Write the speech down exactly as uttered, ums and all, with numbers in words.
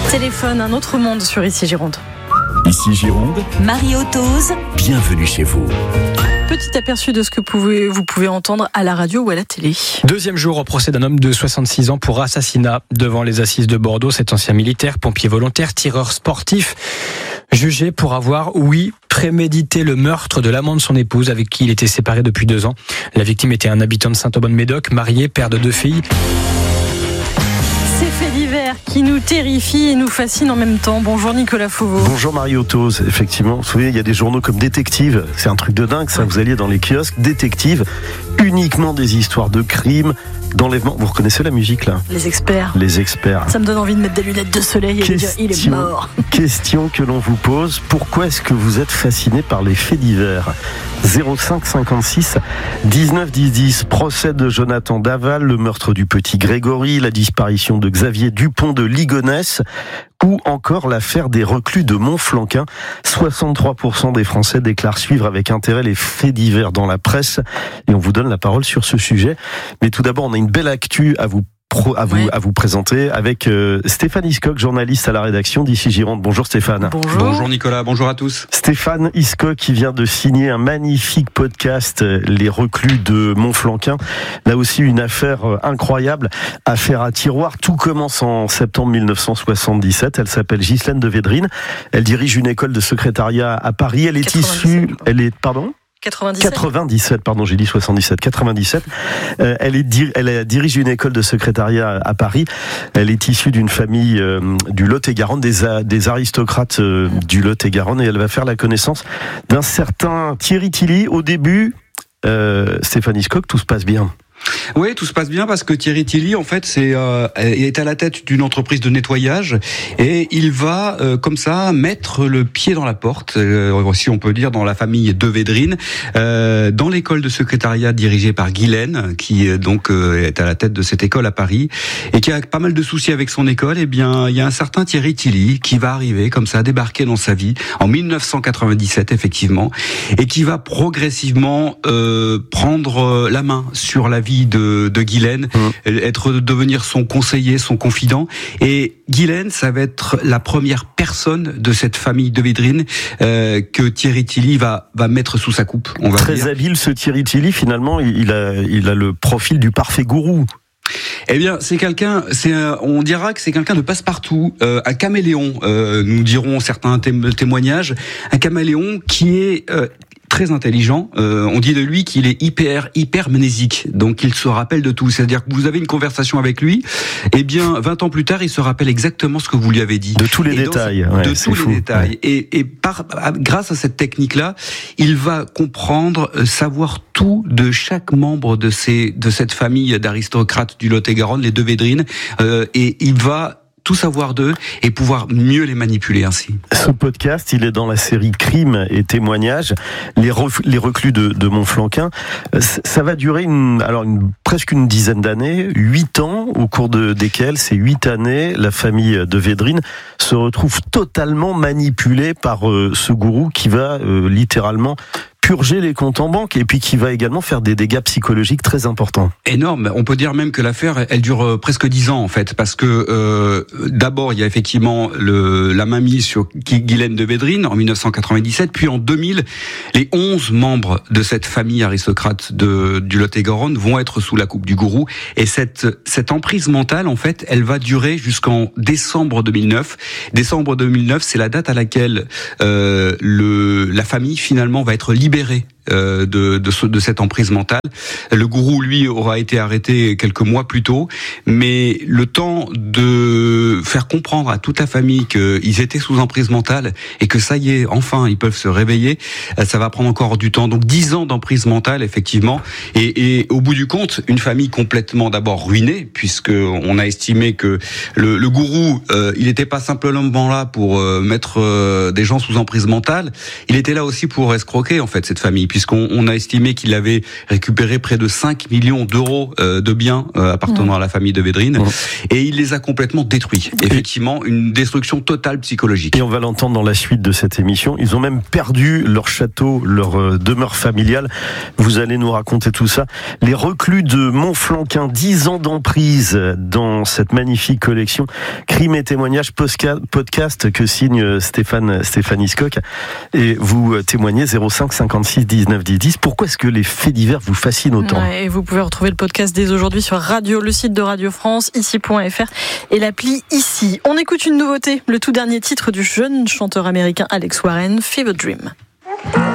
Téléphone, un autre monde sur Ici Gironde. Ici Gironde, Marie Otose, bienvenue chez vous. Petit aperçu de ce que pouvez, vous pouvez entendre à la radio ou à la télé. Deuxième jour au procès d'un homme de soixante-six ans pour assassinat devant les assises de Bordeaux. Cet ancien militaire, pompier volontaire, tireur sportif, jugé pour avoir, oui, prémédité le meurtre de l'amant de son épouse avec qui il était séparé depuis deux ans. La victime était un habitant de Saint-Aubin-de-Médoc, marié, père de deux filles. Ces faits divers qui nous terrifient et nous fascinent en même temps. Bonjour Nicolas Fauveau. Bonjour Marie Otose. Effectivement, vous savez, il y a des journaux comme Détective. C'est un truc de dingue, ça. Vous alliez dans les kiosques, Détective, uniquement des histoires de crimes, d'enlèvement. Vous reconnaissez la musique là ? Les experts. Les experts. Ça me donne envie de mettre des lunettes de soleil et de dire il est mort. Question que l'on vous pose. Pourquoi est-ce que vous êtes fasciné par les faits divers ? zéro cinq cinquante-six dix-neuf dix dix. Procès de Jonathan Daval, le meurtre du petit Grégory, la disparition de Xavier Dupont de Ligonnès, ou encore l'affaire des reclus de Montflanquin. soixante-trois pour cent des Français déclarent suivre avec intérêt les faits divers dans la presse. Et on vous donne la parole sur ce sujet. Mais tout d'abord, on a une belle actu à vous à vous, ouais. à vous présenter avec euh, Stéphane Hiscock, journaliste à la rédaction d'Ici Gironde. Bonjour Stéphane. Bonjour. Bonjour Nicolas, bonjour à tous. Stéphane Hiscock qui vient de signer un magnifique podcast, Les reclus de Montflanquin. Là aussi une affaire incroyable, affaire à tiroir. Tout commence en septembre mille neuf cent soixante-dix-sept. Elle s'appelle Ghislaine de Védrine. Elle dirige une école de secrétariat à Paris. Elle est issue... Elle est... Pardon ? quatre-vingt-dix-sept quatre-vingt-dix-sept, pardon, j'ai dit soixante-dix-sept, quatre-vingt-dix-sept. Euh, elle, est dir- elle dirige une école de secrétariat à Paris. Elle est issue d'une famille euh, du Lot-et-Garonne, des, a- des aristocrates euh, du Lot-et-Garonne, et elle va faire la connaissance d'un certain Thierry Tilly. Au début, euh, Stéphane Hiscock, tout se passe bien. Oui, tout se passe bien parce que Thierry Tilly, en fait, c'est euh, est à la tête d'une entreprise de nettoyage et il va euh, comme ça mettre le pied dans la porte, euh, si on peut dire, dans la famille de Védrine, euh, dans l'école de secrétariat dirigée par Guylaine, qui euh, donc euh, est à la tête de cette école à Paris et qui a pas mal de soucis avec son école. Eh bien, il y a un certain Thierry Tilly qui va arriver comme ça, débarquer dans sa vie en mille neuf cent quatre-vingt-dix-sept, effectivement, et qui va progressivement euh, prendre la main sur la vie de, de Guylaine, mmh. être devenir son conseiller, son confident. Et Guylaine, ça va être la première personne de cette famille de Védrine euh, que Thierry Tilly va va mettre sous sa coupe. On va Très dire. habile ce Thierry Tilly. Finalement, il a il a le profil du parfait gourou. Eh bien, c'est quelqu'un, c'est, on dira que c'est quelqu'un de passe-partout, euh, un caméléon, euh, nous dirons certains témo- témoignages, un caméléon qui est euh, très intelligent. Euh, on dit de lui qu'il est hyper, hyper mnésique. Donc, il se rappelle de tout. C'est-à-dire que vous avez une conversation avec lui, et bien, vingt ans plus tard, il se rappelle exactement ce que vous lui avez dit. De tous les et détails. Dans, ouais, de tous fou. les détails. Ouais. Et, et par, grâce à cette technique-là, il va comprendre, savoir tout de chaque membre de ces, de cette famille d'aristocrates du Lot-et-Garonne, les deux Védrines, euh, et il va tout savoir d'eux et pouvoir mieux les manipuler ainsi. Ce podcast, il est dans la série Crimes et témoignages, les, ref, les reclus de, de Montflanquin. Ça va durer une, alors une, presque une dizaine d'années, huit ans, au cours de, desquels, ces huit années, la famille de Védrine se retrouve totalement manipulée par euh, ce gourou qui va euh, littéralement purger les comptes en banque et puis qui va également faire des dégâts psychologiques très importants. Énorme. On peut dire même que l'affaire, elle dure presque dix ans en fait, parce que euh, d'abord il y a effectivement le, la main mise sur Guylaine de Védrine en mille neuf cent quatre-vingt-dix-sept, puis en deux mille, les onze membres de cette famille aristocrate de, du Lot-et-Garonne vont être sous la coupe du gourou, et cette cette emprise mentale en fait, elle va durer jusqu'en décembre deux mille neuf. Décembre deux mille neuf, c'est la date à laquelle euh, le la famille finalement va être libérée Euh, de, de, ce, de cette emprise mentale. Le gourou, lui, aura été arrêté quelques mois plus tôt, mais le temps de faire comprendre à toute la famille qu'ils étaient sous emprise mentale et que ça y est, enfin, ils peuvent se réveiller, ça va prendre encore du temps. Donc dix ans d'emprise mentale, effectivement, et, et au bout du compte, une famille complètement d'abord ruinée, puisque on a estimé que le, le gourou, euh, il n'était pas simplement là pour euh, mettre euh, des gens sous emprise mentale, il était là aussi pour escroquer en fait cette famille, puisqu'on on a estimé qu'il avait récupéré près de cinq millions d'euros euh, de biens euh, appartenant mmh. à la famille de Védrine, mmh. et il les a complètement détruits. psychologique. Effectivement, une destruction totale psychologique. Et on va l'entendre dans la suite de cette émission. Ils ont même perdu leur château, leur demeure familiale. Vous allez nous raconter tout ça. Les reclus de Montflanquin, dix ans d'emprise dans cette magnifique collection Crimes et témoignages podcast que signe Stéphane, Stéphane Hiscock. Et vous témoignez zéro cinq cinquante-six dix-neuf dix dix. Pourquoi est-ce que les faits divers vous fascinent autant? Ouais, et vous pouvez retrouver le podcast dès aujourd'hui sur Radio, le site de Radio France, ici point f r et l'appli Ici. On écoute une nouveauté, le tout dernier titre du jeune chanteur américain Alex Warren, Fever Dream.